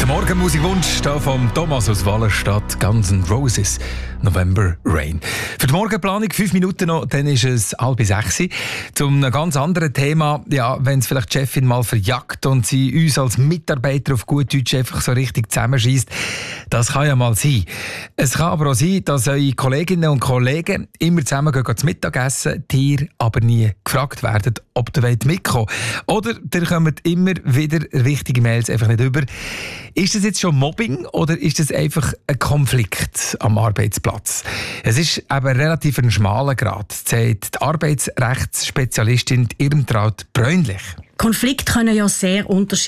Der Morgenmusikwunsch hier vom Thomas aus Wallenstadt, Guns N' Roses, November Rain. Für die Morgenplanung 5 Minuten noch, dann ist es 5:30. Zu einem ganz anderen Thema, ja, wenn es vielleicht die Chefin mal verjagt und sie uns als Mitarbeiter auf gut Deutsch einfach so richtig zusammenschießt, das kann ja mal sein. Es kann aber auch sein, dass eure Kolleginnen und Kollegen immer zusammen gehen zum Mittagessen, ihr aber nie gefragt werden, ob ihr mitkommen wollt. Oder ihr kommt immer wieder wichtige Mails einfach nicht über. Ist das jetzt schon Mobbing oder ist das einfach ein Konflikt am Arbeitsplatz? Es ist aber relativ ein schmaler Grad, sagt die Arbeitsrechtsspezialistin Irmtraut Bräunlich. Konflikte können ja sehr unterschiedlich